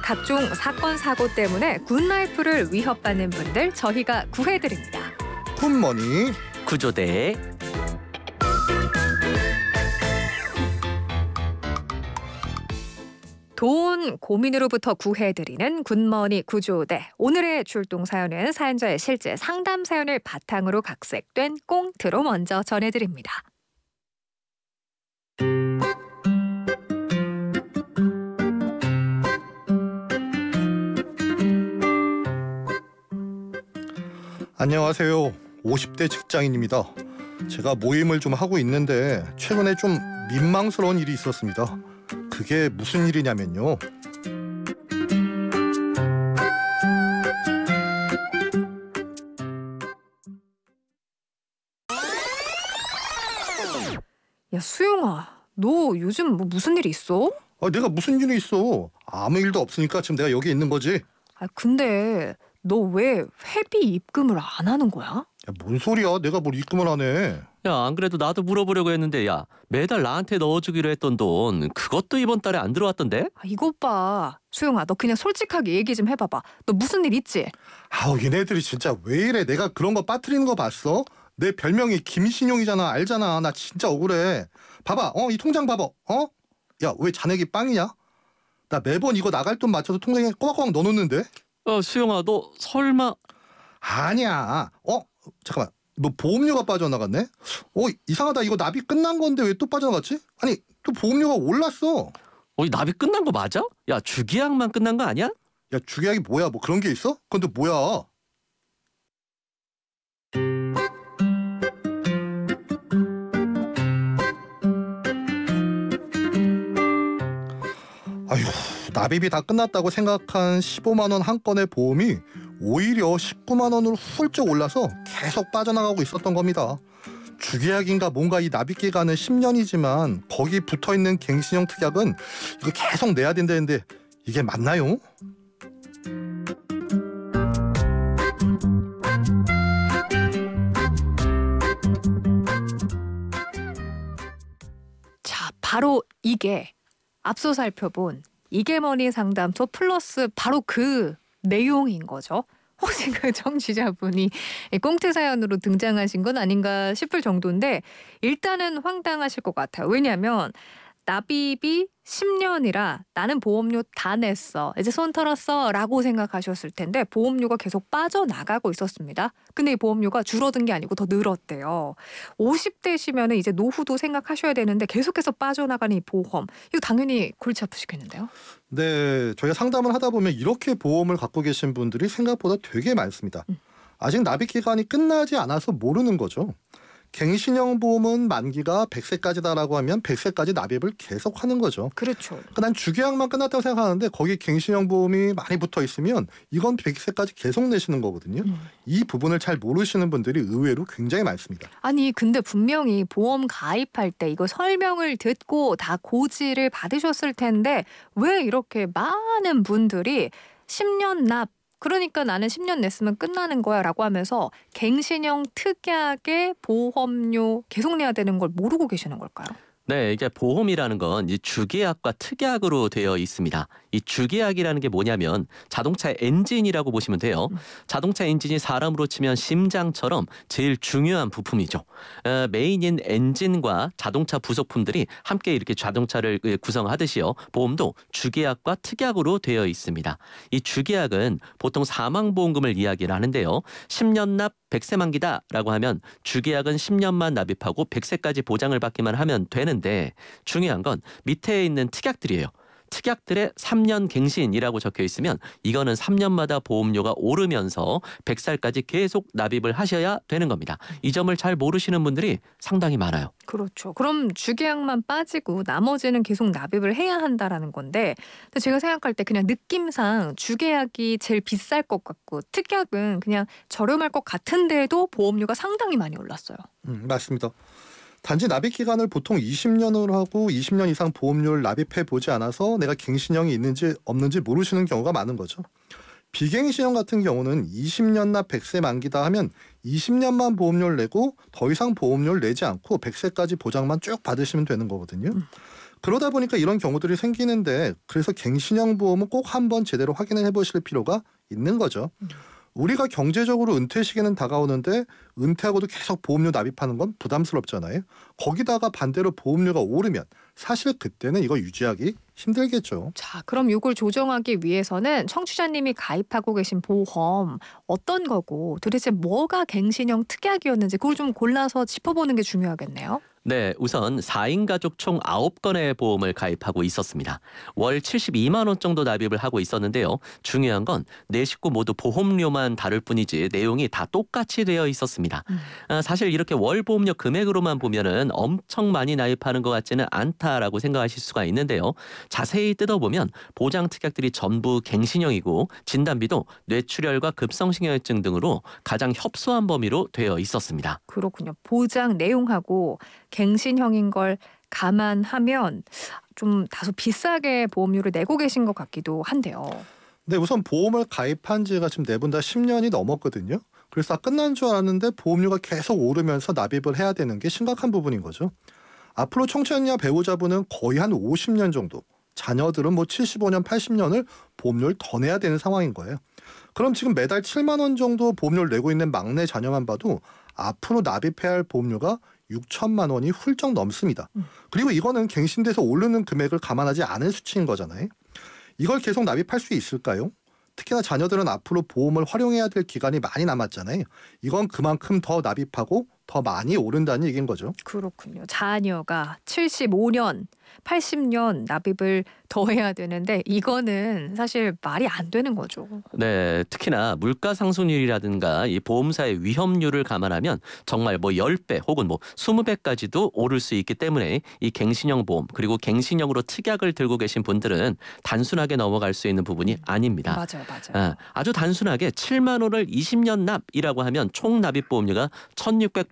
각종 사건 사고 때문에 굿라이프를 위협받는 분들 저희가 구해드립니다. 굿머니 구조대. 돈 고민으로부터 구해드리는 굿머니 구조대. 오늘의 출동 사연은 사연자의 실제 상담 사연을 바탕으로 각색된 꽁트로 먼저 전해드립니다. 안녕하세요. 50대 직장인입니다. 제가 모임을 좀 하고 있는데 최근에 좀 민망스러운 일이 있었습니다. 그게 무슨 일이냐면요. 야, 수용아, 너 요즘 뭐 무슨 일 있어? 내가 무슨 일이 있어. 아무 일도 없으니까 지금 내가 여기 있는 거지. 근데 너 왜 회비 입금을 안 하는 거야? 야, 뭔 소리야. 내가 뭘 입금을 안 해. 야, 안 그래도 나도 물어보려고 했는데, 야, 매달 나한테 넣어주기로 했던 돈 그것도 이번 달에 안 들어왔던데? 이것 봐. 수용아, 너 그냥 솔직하게 얘기 좀 해봐봐. 너 무슨 일 있지? 얘네들이 진짜 왜 이래. 내가 그런 거 빠뜨리는 거 봤어? 내 별명이 김신용이잖아. 알잖아. 나 진짜 억울해. 봐봐. 이 통장 봐봐. 야, 왜 잔액이 빵이냐? 나 매번 이거 나갈 돈 맞춰서 통장에 꼬박꼬박 넣어놓는데? 수영아, 너 설마... 아니야. 잠깐만. 뭐 보험료가 빠져나갔네? 이상하다. 이거 납입 끝난 건데 왜 또 빠져나갔지? 아니, 또 보험료가 올랐어. 이 납입 끝난 거 맞아? 야, 주기약만 끝난 거 아니야? 야, 주계약이 뭐야? 뭐 그런 게 있어? 그건 또 뭐야? 아휴, 납입이 다 끝났다고 생각한 15만 원 한 건의 보험이 오히려 19만 원으로 훌쩍 올라서 계속 빠져나가고 있었던 겁니다. 주계약인가 뭔가 이 납입 기간은 10년이지만 거기 붙어있는 갱신형 특약은 이거 계속 내야 된다는데 이게 맞나요? 자, 바로 이게 앞서 살펴본 이게머니 상담소 플러스 바로 그 내용인 거죠. 혹시 그 청취자분이 꽁트 사연으로 등장하신 건 아닌가 싶을 정도인데 일단은 황당하실 것 같아요. 왜냐하면 납입이 10년이라 나는 보험료 다 냈어. 이제 손 털었어 라고 생각하셨을 텐데 보험료가 계속 빠져나가고 있었습니다. 근데 이 보험료가 줄어든 게 아니고 더 늘었대요. 50대시면 이제 노후도 생각하셔야 되는데 계속해서 빠져나가는 이 보험. 이거 당연히 골치 아프시겠는데요? 네, 저희가 상담을 하다 보면 이렇게 보험을 갖고 계신 분들이 생각보다 되게 많습니다. 아직 납입 기간이 끝나지 않아서 모르는 거죠. 갱신형 보험은 만기가 100세까지다라고 하면 100세까지 납입을 계속 하는 거죠. 그렇죠. 난 주계약만 끝났다고 생각하는데 거기 갱신형 보험이 많이 붙어 있으면 이건 100세까지 계속 내시는 거거든요. 이 부분을 잘 모르시는 분들이 의외로 굉장히 많습니다. 아니 근데 분명히 보험 가입할 때 이거 설명을 듣고 다 고지를 받으셨을 텐데 왜 이렇게 많은 분들이 10년 납 그러니까 나는 10년 냈으면 끝나는 거야 라고 하면서 갱신형 특약의 보험료 계속 내야 되는 걸 모르고 계시는 걸까요? 네, 이게 보험이라는 건 이 주계약과 특약으로 되어 있습니다. 이 주계약이라는 게 뭐냐면 자동차 엔진이라고 보시면 돼요. 자동차 엔진이 사람으로 치면 심장처럼 제일 중요한 부품이죠. 메인인 엔진과 자동차 부속품들이 함께 이렇게 자동차를 구성하듯이요. 보험도 주계약과 특약으로 되어 있습니다. 이 주계약은 보통 사망보험금을 이야기를 하는데요. 10년 납 100세 만기다라고 하면 주계약은 10년만 납입하고 100세까지 보장을 받기만 하면 되는데 중요한 건 밑에 있는 특약들이에요. 특약들에 3년 갱신이라고 적혀 있으면 이거는 3년마다 보험료가 오르면서 100살까지 계속 납입을 하셔야 되는 겁니다. 이 점을 잘 모르시는 분들이 상당히 많아요. 그렇죠. 그럼 주계약만 빠지고 나머지는 계속 납입을 해야 한다라는 건데 근데 제가 생각할 때 그냥 느낌상 주계약이 제일 비쌀 것 같고 특약은 그냥 저렴할 것 같은데도 보험료가 상당히 많이 올랐어요. 맞습니다. 단지 납입 기간을 보통 20년으로 하고 20년 이상 보험료를 납입해 보지 않아서 내가 갱신형이 있는지 없는지 모르시는 경우가 많은 거죠. 비갱신형 같은 경우는 20년 납 100세 만기다 하면 20년만 보험료를 내고 더 이상 보험료를 내지 않고 100세까지 보장만 쭉 받으시면 되는 거거든요. 그러다 보니까 이런 경우들이 생기는데 그래서 갱신형 보험은 꼭 한번 제대로 확인을 해보실 필요가 있는 거죠. 우리가 경제적으로 은퇴 시기는 다가오는데 은퇴하고도 계속 보험료 납입하는 건 부담스럽잖아요. 거기다가 반대로 보험료가 오르면 사실 그때는 이거 유지하기 힘들겠죠. 자, 그럼 이걸 조정하기 위해서는 청취자님이 가입하고 계신 보험 어떤 거고 도대체 뭐가 갱신형 특약이었는지 그걸 좀 골라서 짚어보는 게 중요하겠네요. 네, 우선 4인 가족 총 9건의 보험을 가입하고 있었습니다. 월 72만 원 정도 납입을 하고 있었는데요. 중요한 건 네 식구 모두 보험료만 다를 뿐이지 내용이 다 똑같이 되어 있었습니다. 사실 이렇게 월 보험료 금액으로만 보면은 엄청 많이 납입하는 것 같지는 않다라고 생각하실 수가 있는데요. 자세히 뜯어보면 보장 특약들이 전부 갱신형이고 진단비도 뇌출혈과 급성심혈증 등으로 가장 협소한 범위로 되어 있었습니다. 그렇군요. 보장 내용하고 갱신형인 걸 감안하면 좀 다소 비싸게 보험료를 내고 계신 것 같기도 한데요. 네, 우선 보험을 가입한 지가 지금 네 분 다 10년이 넘었거든요. 그래서 끝난 줄 알았는데 보험료가 계속 오르면서 납입을 해야 되는 게 심각한 부분인 거죠. 앞으로 청취자냐 배우자분은 거의 한 50년 정도, 자녀들은 뭐 75년, 80년을 보험료를 더 내야 되는 상황인 거예요. 그럼 지금 매달 7만 원 정도 보험료를 내고 있는 막내 자녀만 봐도 앞으로 납입해야 할 보험료가 6천만 원이 훌쩍 넘습니다. 그리고 이거는 갱신돼서 오르는 금액을 감안하지 않은 수치인 거잖아요. 이걸 계속 납입할 수 있을까요? 특히나 자녀들은 앞으로 보험을 활용해야 될 기간이 많이 남았잖아요. 이건 그만큼 더 납입하고 더 많이 오른다는 얘기인 거죠. 그렇군요. 자녀가 75년, 80년 납입을 더 해야 되는데 이거는 사실 말이 안 되는 거죠. 네, 특히나 물가 상승률이라든가 이 보험사의 위험률을 감안하면 정말 뭐 10배 혹은 뭐 20배까지도 오를 수 있기 때문에 이 갱신형 보험 그리고 갱신형으로 특약을 들고 계신 분들은 단순하게 넘어갈 수 있는 부분이 아닙니다. 맞아요. 아주 단순하게 7만 원을 20년 납이라고 하면 총 납입 보험료가 1,600